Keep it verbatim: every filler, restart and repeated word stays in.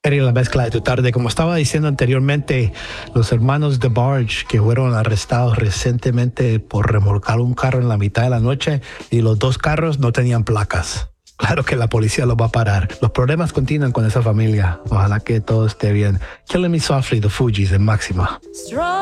En la mezcla de tu tarde, como estaba diciendo anteriormente, los hermanos DeBarge que fueron arrestados recientemente por remolcar un carro en la mitad de la noche y los dos carros no tenían placas. Claro que la policía los va a parar. Los problemas continúan con esa familia. Ojalá que todo esté bien. Killing Me Softly, The Fugees en Máxima.